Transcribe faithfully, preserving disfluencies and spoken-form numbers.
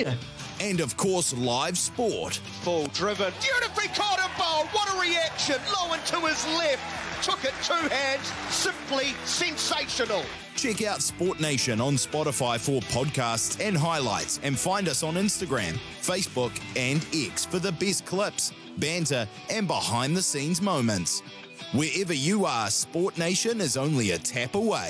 brilliant. And of course, live sport. Full driven. Beautifully caught and bowled. What a reaction. Low and to his left. Took it two hands. Simply sensational. Check out Sport Nation on Spotify for podcasts and highlights, and find us on Instagram, Facebook and X for the best clips, banter and behind the scenes moments. Wherever you are, Sport Nation is only a tap away.